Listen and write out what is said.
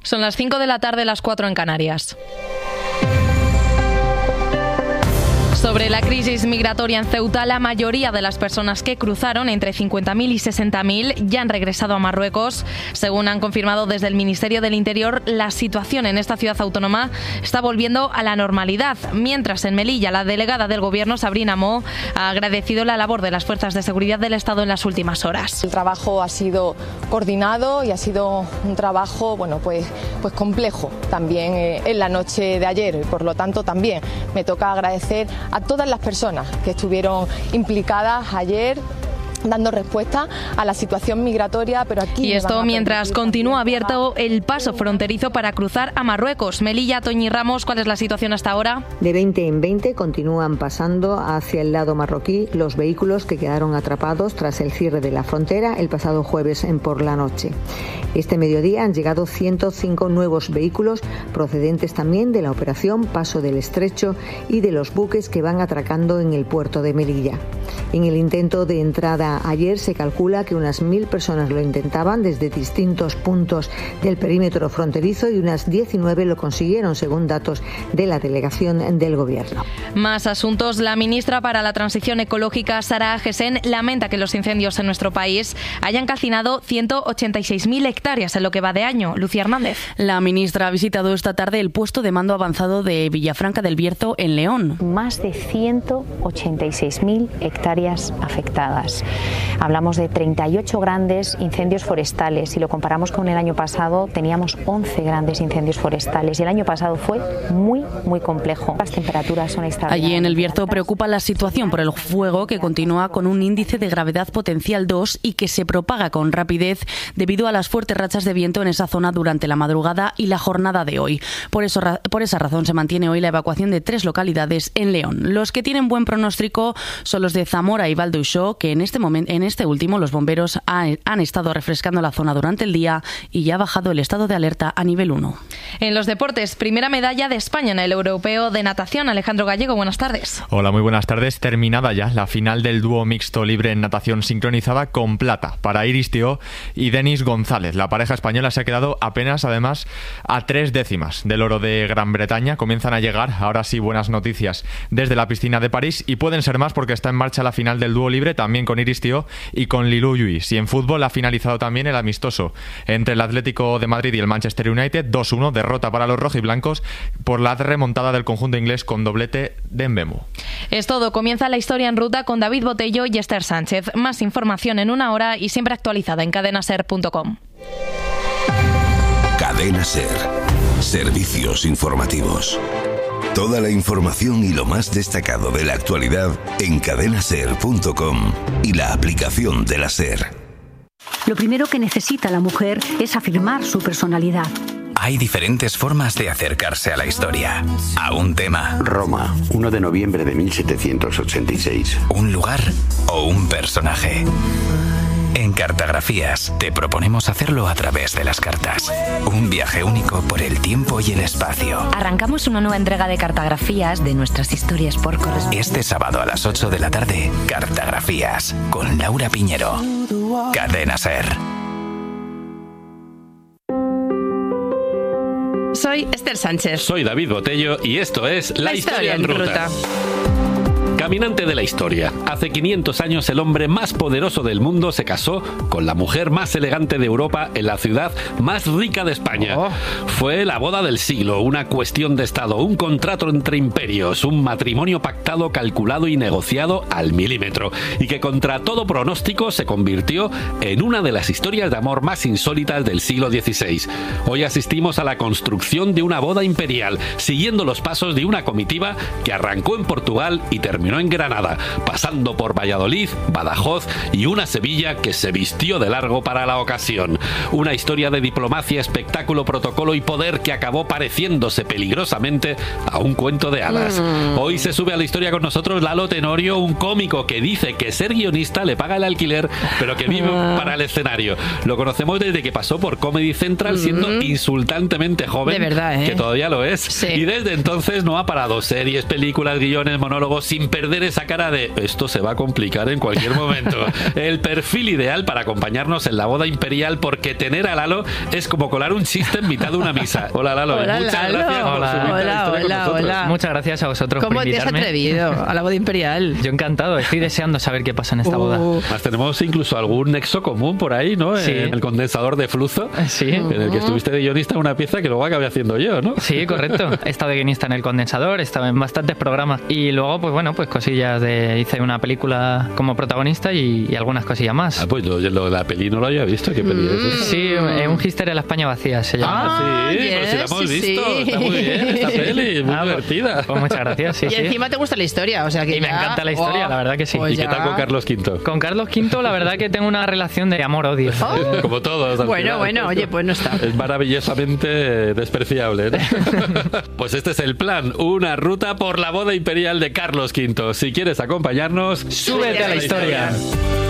Son las 5 de la tarde, las 4 en Canarias. Sobre la crisis migratoria en Ceuta, la mayoría de las personas que cruzaron, entre 50.000 y 60.000, ya han regresado a Marruecos. Según han confirmado desde el Ministerio del Interior, la situación en esta ciudad autónoma está volviendo a la normalidad. Mientras en Melilla, la delegada del Gobierno, Sabrina Mo, ha agradecido la labor de las fuerzas de seguridad del Estado en las últimas horas. El trabajo ha sido coordinado y ha sido un trabajo pues complejo también en la noche de ayer. Por lo tanto, también me toca agradecer a todas las personas que estuvieron implicadas ayer dando respuesta a la situación migratoria, pero aquí... Y esto mientras continúa abierto el paso fronterizo para cruzar a Marruecos. Melilla, Toñi Ramos, ¿cuál es la situación hasta ahora? De 20 en 20 continúan pasando hacia el lado marroquí los vehículos que quedaron atrapados tras el cierre de la frontera el pasado jueves por la noche. Este mediodía han llegado 105 nuevos vehículos procedentes también de la operación Paso del Estrecho y de los buques que van atracando en el puerto de Melilla. En el intento de entrada ayer se calcula que unas 1.000 personas lo intentaban desde distintos puntos del perímetro fronterizo y unas 19 lo consiguieron, según datos de la delegación del Gobierno. Más asuntos. La ministra para la Transición Ecológica, Sara Agesen, lamenta que los incendios en nuestro país hayan calcinado 186.000 hectáreas en lo que va de año. Lucía Hernández. La ministra ha visitado esta tarde el puesto de mando avanzado de Villafranca del Bierzo, en León. Más de 186.000 hectáreas afectadas. Hablamos de 38 grandes incendios forestales. Si lo comparamos con el año pasado, teníamos 11 grandes incendios forestales y el año pasado fue muy complejo. Las temperaturas son extraordinarias. Allí en el Bierzo preocupa la situación por el fuego, que continúa con un índice de gravedad potencial 2 y que se propaga con rapidez debido a las fuertes rachas de viento en esa zona durante la madrugada y la jornada de hoy. Por esa razón se mantiene hoy la evacuación de 3 localidades en León. Los que tienen buen pronóstico son los de Zamora y Val d'Uixó, que en este último los bomberos han estado refrescando la zona durante el día y ya ha bajado el estado de alerta a nivel 1. En los deportes, primera medalla de España en el Europeo de Natación. Alejandro Gallego, buenas tardes. Hola, muy buenas tardes. Terminada ya la final del dúo mixto libre en natación sincronizada con plata para Iris Tió y Denis González. La pareja española se ha quedado apenas, además, a 3 décimas del oro de Gran Bretaña. Comienzan a llegar, ahora sí, buenas noticias desde la piscina de París y pueden ser más porque está en marcha la final del dúo libre, también con Iris Tió y con Lilou Lluís. Y en fútbol ha finalizado también el amistoso entre el Atlético de Madrid y el Manchester United, 2-1, derrota para los rojiblancos por la remontada del conjunto inglés con doblete de Mbemu. Es todo, comienza la historia en ruta con David Botello y Esther Sánchez. Más información en una hora y siempre actualizada en cadenaser.com. Cadena Ser. Servicios informativos. Toda la información y lo más destacado de la actualidad en cadenaser.com y la aplicación de la Ser. Lo primero que necesita la mujer es afirmar su personalidad. Hay diferentes formas de acercarse a la historia, a un tema. Roma, 1 de noviembre de 1786. Un lugar o un personaje. En Cartografías te proponemos hacerlo a través de las cartas. Un viaje único por el tiempo y el espacio. Arrancamos una nueva entrega de Cartografías de nuestras historias por correspondencia. Este sábado a las 8 de la tarde, Cartografías con Laura Piñero. Cadena Ser. Soy Esther Sánchez. Soy David Botello y esto es La Historia en Ruta. Caminante de la historia. Hace 500 años el hombre más poderoso del mundo se casó con la mujer más elegante de Europa en la ciudad más rica de España. Fue la boda del siglo, una cuestión de estado, un contrato entre imperios, un matrimonio pactado, calculado y negociado al milímetro, y que contra todo pronóstico se convirtió en una de las historias de amor más insólitas del siglo XVI. Hoy asistimos a la construcción de una boda imperial, siguiendo los pasos de una comitiva que arrancó en Portugal y terminó en Granada, pasando por Valladolid, Badajoz y una Sevilla que se vistió de largo para la ocasión. Una historia de diplomacia, espectáculo, protocolo y poder que acabó pareciéndose peligrosamente a un cuento de hadas. Hoy se sube a la historia con nosotros Lalo Tenorio, un cómico que dice que ser guionista le paga el alquiler, pero que vive para el escenario. Lo conocemos desde que pasó por Comedy Central siendo insultantemente joven, de verdad, que todavía lo es, sí. Y desde entonces no ha parado. Series, películas, guiones, monólogos, sin perder perder esa cara de esto se va a complicar en cualquier momento. El perfil ideal para acompañarnos en la boda imperial, porque tener a Lalo es como colar un chiste en mitad de una misa. Hola, Lalo. Hola, Muchas Lalo. gracias por subirte a la historia con nosotros. Hola. Muchas gracias a vosotros ¿Cómo por invitarme. te has atrevido a la boda imperial? Yo encantado, estoy deseando saber qué pasa en esta boda. Más tenemos incluso algún nexo común por ahí, ¿no? Sí. En el condensador de flujo, sí. En el que estuviste de guionista, una pieza que luego acabé haciendo yo, ¿no? Sí, correcto. He estado de guionista en El Condensador, he estado en bastantes programas. Y luego, pues bueno, pues cosillas hice una película como protagonista y algunas cosillas más. Ah, pues lo de la peli no lo había visto. ¿Qué peli es esa? Sí, un Histeria en la España vacía se llama. Sí, pero si la hemos visto. Está muy bien esta peli, muy divertida. Pues muchas gracias, sí. Y encima te gusta la historia, o sea que Y me encanta la historia, la verdad que sí. Pues ¿Y qué tal con Carlos V? Con Carlos V, la verdad que tengo una relación de amor-odio. Como todos. al final. Bueno, oye, pues no está. Es maravillosamente despreciable, ¿no? Pues este es el plan, una ruta por la boda imperial de Carlos V. Si quieres acompañarnos, ¡súbete a la historia!